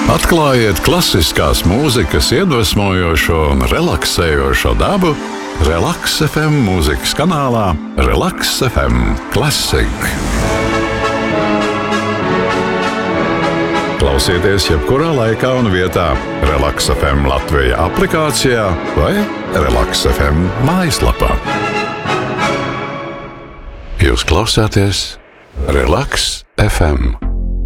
Atklājiet klasiskās mūzikas iedvesmojošo un relaksējošo dabu Relaks FM mūzikas kanālā Relaks FM Classic. Klausieties jebkurā laikā un vietā Relaks FM Latvija aplikācijā vai Relaks FM mājaslapā. Jūs klausāties Relaks FM.